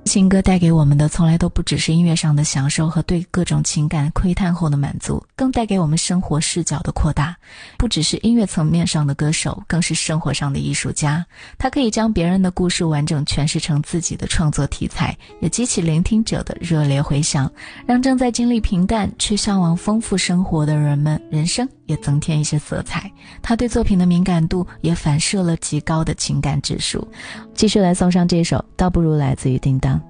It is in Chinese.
情歌带给我们的从来都不只是音乐上的享受和对各种情感窥探后的满足，更带给我们生活视角的扩大。不只是音乐层面上的歌手，更是生活上的艺术家。他可以将别人的故事完整诠释成自己的创作题材，也激起聆听者的热烈回响，让正在经历平淡却向往丰富生活的人们人生也增添一些色彩。他对作品的敏感度也反射了极高的情感指数。继续来送上这首倒不如来自于叮当。